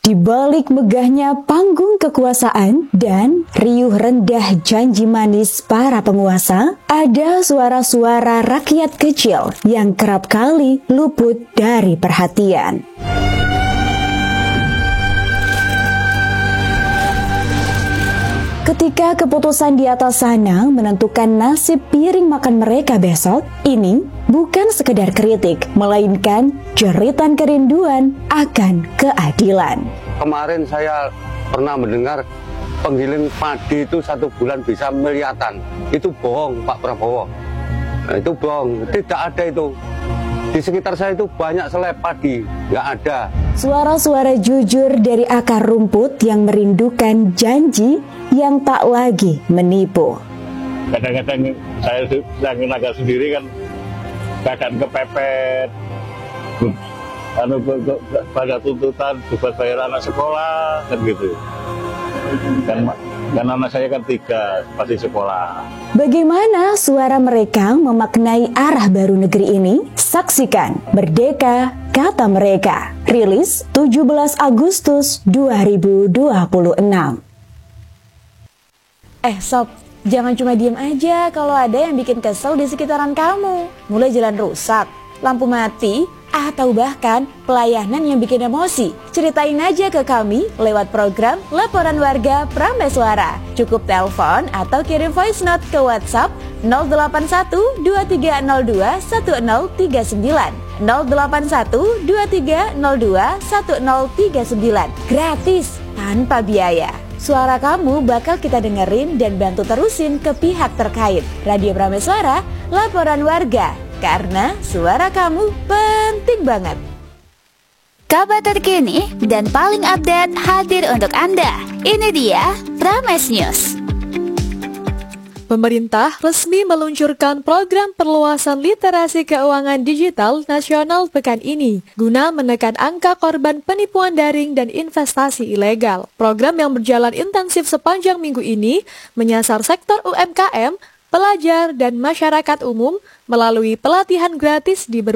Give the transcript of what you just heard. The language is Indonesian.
Di balik megahnya panggung kekuasaan dan riuh rendah janji manis para penguasa, ada suara-suara rakyat kecil yang kerap kali luput dari perhatian. Ketika keputusan di atas sana menentukan nasib piring makan mereka besok, ini bukan sekedar kritik, melainkan jeritan kerinduan akan keadilan. Kemarin saya pernah mendengar penggiling padi itu 1 bulan bisa miliatan. Itu bohong, Pak Prabowo. Nah, itu bohong, tidak ada itu. Di sekitar saya itu banyak selai padi, nggak ada. Suara-suara jujur dari akar rumput yang merindukan janji yang tak lagi menipu. Kadang-kadang saya tenaga sendiri kan kadang kepepet, pada tuntutan buat bayar anak sekolah kan gitu. Kan anak saya kan 3 masih sekolah. Bagaimana suara mereka memaknai arah baru negeri ini? Saksikan Merdeka Kata Mereka, rilis 17 Agustus 2026. Sob, jangan cuma diem aja kalau ada yang bikin kesel di sekitaran kamu. Mulai jalan rusak, lampu mati, atau bahkan pelayanan yang bikin emosi. Ceritain aja ke kami lewat program Laporan Warga Prameswara. Cukup telepon atau kirim voice note ke WhatsApp 081 2302 1039 081 2302 1039. Gratis, tanpa biaya. Suara kamu bakal kita dengerin dan bantu terusin ke pihak terkait. Radio Prameswara, Laporan Warga. Karena suara kamu penting banget. Kabar terkini dan paling update hadir untuk Anda. Ini dia Prames News. Pemerintah resmi meluncurkan program perluasan literasi keuangan digital nasional pekan ini guna menekan angka korban penipuan daring dan investasi ilegal. Program yang berjalan intensif sepanjang minggu ini menyasar sektor UMKM, pelajar, dan masyarakat umum melalui pelatihan gratis di berbagai